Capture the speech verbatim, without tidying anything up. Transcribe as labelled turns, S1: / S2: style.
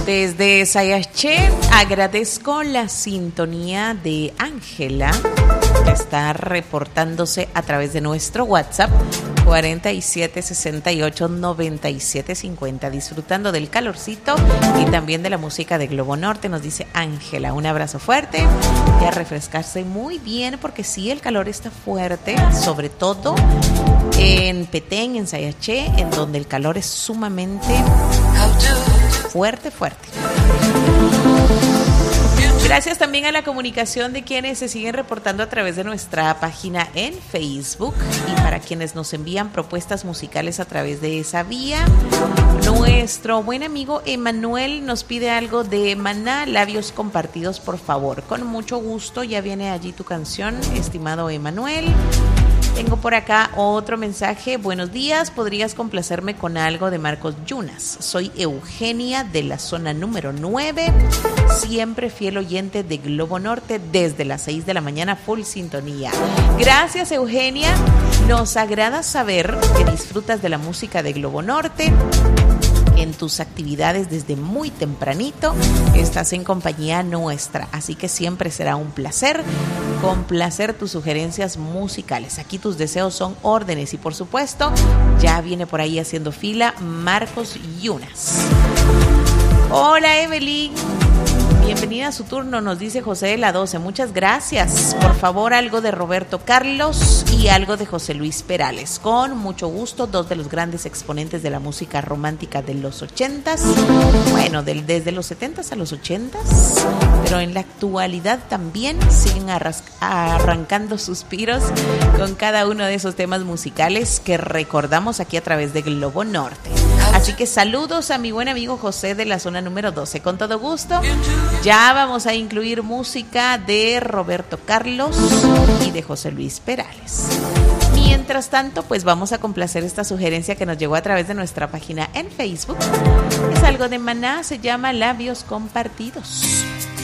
S1: Desde Sayaché agradezco la sintonía de Ángela, que está reportándose a través de nuestro WhatsApp cuarenta y siete sesenta y ocho noventa y siete cincuenta, disfrutando del calorcito y también de la música de Globo Norte, nos dice Ángela. Un abrazo fuerte y a refrescarse muy bien, porque sí, el calor está fuerte, sobre todo en Petén, en Sayaché, en donde el calor es sumamente fuerte, fuerte. Gracias también a la comunicación de quienes se siguen reportando a través de nuestra página en Facebook y para quienes nos envían propuestas musicales a través de esa vía. Nuestro buen amigo Emanuel nos pide algo de Maná, Labios Compartidos, por favor. Con mucho gusto, ya viene allí tu canción, estimado Emanuel. Tengo por acá otro mensaje. Buenos días, ¿podrías complacerme con algo de Marcos Yunas? Soy Eugenia de la zona número nueve, siempre fiel oyente de Globo Norte desde las seis de la mañana, full sintonía. Gracias, Eugenia. Nos agrada saber que disfrutas de la música de Globo Norte. En tus actividades desde muy tempranito estás en compañía nuestra, así que siempre será un placer complacer tus sugerencias musicales. Aquí tus deseos son órdenes y por supuesto ya viene por ahí haciendo fila Marcos Yunas. Hola, Evelyn. Bienvenida a su turno, nos dice José de la doce. Muchas gracias. Por favor, algo de Roberto Carlos y algo de José Luis Perales. Con mucho gusto, dos de los grandes exponentes de la música romántica de los ochentas. Bueno, del, desde los setentas a los ochentas. Pero en la actualidad también siguen arras- arrancando suspiros con cada uno de esos temas musicales que recordamos aquí a través de Globo Norte. Así que saludos a mi buen amigo José de la zona número doce. Con todo gusto, ya vamos a incluir música de Roberto Carlos y de José Luis Perales. Mientras tanto, pues vamos a complacer esta sugerencia que nos llegó a través de nuestra página en Facebook. Es algo de Maná, se llama Labios Compartidos.